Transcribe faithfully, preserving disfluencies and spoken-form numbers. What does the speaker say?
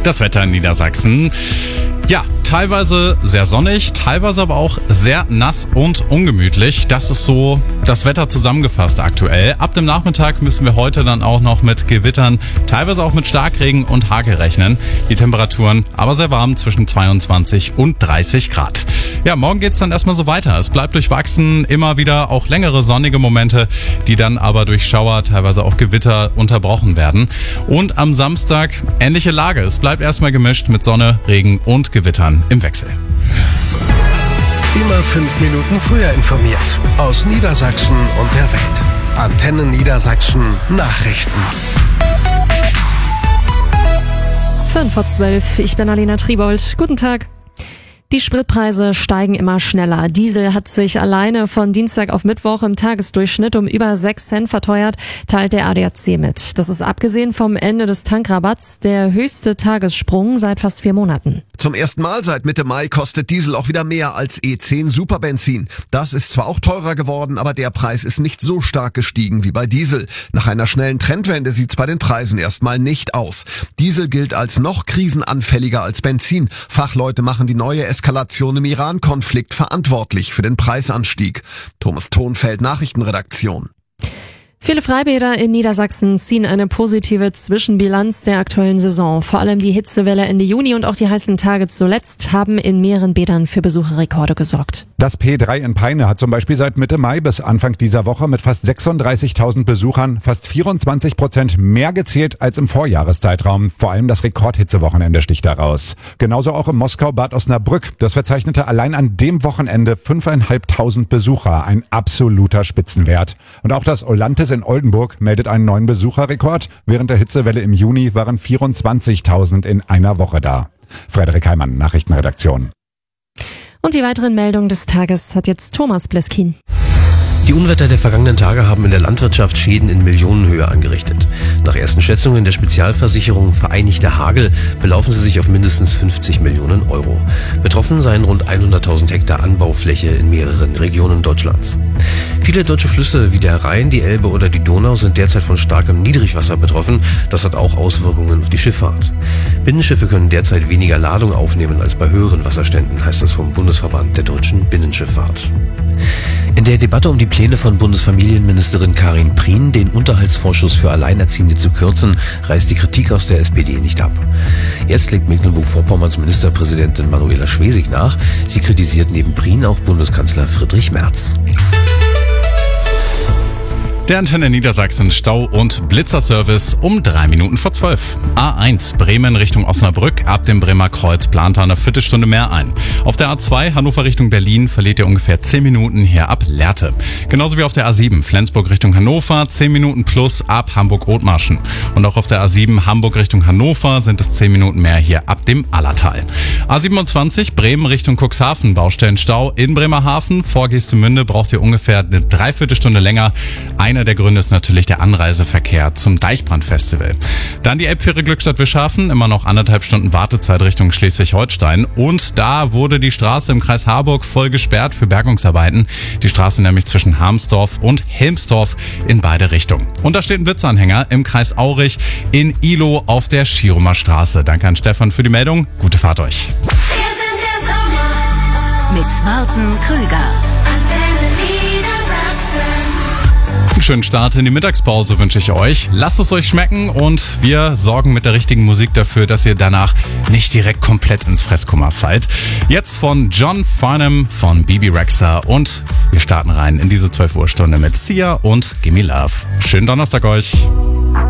Das Wetter in Niedersachsen. Ja, teilweise sehr sonnig, teilweise aber auch sehr nass und ungemütlich. Das ist so das Wetter zusammengefasst aktuell. Ab dem Nachmittag müssen wir heute dann auch noch mit Gewittern, teilweise auch mit Starkregen und Hagel rechnen. Die Temperaturen aber sehr warm, zwischen zweiundzwanzig und dreißig Grad. Ja, morgen geht's dann erstmal so weiter. Es bleibt durchwachsen, immer wieder auch längere sonnige Momente, die dann aber durch Schauer, teilweise auch Gewitter unterbrochen werden. Und am Samstag ähnliche Lage. Es bleibt erstmal gemischt mit Sonne, Regen und Gewittern im Wechsel. Immer fünf Minuten früher informiert. Aus Niedersachsen und der Welt. Antenne Niedersachsen Nachrichten. fünf vor zwölf, ich bin Alena Triebold. Guten Tag. Die Spritpreise steigen immer schneller. Diesel hat sich alleine von Dienstag auf Mittwoch im Tagesdurchschnitt um über sechs Cent verteuert, teilt der A D A C mit. Das ist abgesehen vom Ende des Tankrabatts der höchste Tagessprung seit fast vier Monaten. Zum ersten Mal seit Mitte Mai kostet Diesel auch wieder mehr als E zehn Superbenzin. Das ist zwar auch teurer geworden, aber der Preis ist nicht so stark gestiegen wie bei Diesel. Nach einer schnellen Trendwende sieht's bei den Preisen erstmal nicht aus. Diesel gilt als noch krisenanfälliger als Benzin. Fachleute machen die neue Eskalation im Iran-Konflikt verantwortlich für den Preisanstieg. Thomas Thonfeld, Nachrichtenredaktion. Viele Freibäder in Niedersachsen ziehen eine positive Zwischenbilanz der aktuellen Saison. Vor allem die Hitzewelle Ende Juni und auch die heißen Tage zuletzt haben in mehreren Bädern für Besucherrekorde gesorgt. Das P drei in Peine hat zum Beispiel seit Mitte Mai bis Anfang dieser Woche mit fast sechsunddreißigtausend Besuchern fast vierundzwanzig Prozent mehr gezählt als im Vorjahreszeitraum. Vor allem das Rekordhitzewochenende sticht daraus. Genauso auch im Moskau-Bad Osnabrück. Das verzeichnete allein an dem Wochenende fünftausendfünfhundert Besucher. Ein absoluter Spitzenwert. Und auch das Olantes in Oldenburg meldet einen neuen Besucherrekord. Während der Hitzewelle im Juni waren vierundzwanzigtausend in einer Woche da. Frederik Heimann, Nachrichtenredaktion. Und die weiteren Meldungen des Tages hat jetzt Thomas Bleskin. Die Unwetter der vergangenen Tage haben in der Landwirtschaft Schäden in Millionenhöhe angerichtet. Nach ersten Schätzungen der Spezialversicherung Vereinigter Hagel belaufen sie sich auf mindestens fünfzig Millionen Euro. Betroffen seien rund hunderttausend Hektar Anbaufläche in mehreren Regionen Deutschlands. Viele deutsche Flüsse wie der Rhein, die Elbe oder die Donau sind derzeit von starkem Niedrigwasser betroffen. Das hat auch Auswirkungen auf die Schifffahrt. Binnenschiffe können derzeit weniger Ladung aufnehmen als bei höheren Wasserständen, heißt das vom Bundesverband der deutschen Binnenschifffahrt. In der Debatte um die Pläne von Bundesfamilienministerin Karin Prien, den Unterhaltsvorschuss für Alleinerziehende zu kürzen, reißt die Kritik aus der S P D nicht ab. Jetzt legt Mecklenburg-Vorpommerns Ministerpräsidentin Manuela Schwesig nach. Sie kritisiert neben Prien auch Bundeskanzler Friedrich Merz. Der Antenne Niedersachsen Stau- und Blitzerservice um drei Minuten vor zwölf. A eins Bremen Richtung Osnabrück. Ab dem Bremer Kreuz plant eine Viertelstunde mehr ein. Auf der A zwei Hannover Richtung Berlin verliert ihr ungefähr zehn Minuten hier ab Lehrte. Genauso wie auf der A sieben Flensburg Richtung Hannover zehn Minuten plus ab Hamburg-Othmarschen. Und auch auf der A sieben Hamburg Richtung Hannover sind es zehn Minuten mehr hier ab dem Allertal. A siebenundzwanzig Bremen Richtung Cuxhaven. Baustellenstau in Bremerhaven. Vor Geestemünde braucht ihr ungefähr eine Dreiviertelstunde länger. Einer der Gründe ist natürlich der Anreiseverkehr zum Deichbrandfestival. Dann die Elbfähre Glückstadt Wischhafen, immer noch anderthalb Stunden Wartezeit Richtung Schleswig-Holstein. Und da wurde die Straße im Kreis Harburg voll gesperrt für Bergungsarbeiten. Die Straße nämlich zwischen Harmsdorf und Helmsdorf in beide Richtungen. Und da steht ein Blitzanhänger im Kreis Aurich in Ihlow auf der Schierumer Straße. Danke an Stefan für die Meldung. Gute Fahrt euch. Wir sind der Sommer mit Martin Krüger. Antenne Niedersachsen. Einen schönen Start in die Mittagspause wünsche ich euch. Lasst es euch schmecken und wir sorgen mit der richtigen Musik dafür, dass ihr danach nicht direkt komplett ins Fresskummer fallt. Jetzt von John Farnham von Bibi Rexha und wir starten rein in diese zwölf Uhr Stunde mit Sia und Gimme Love. Schönen Donnerstag euch.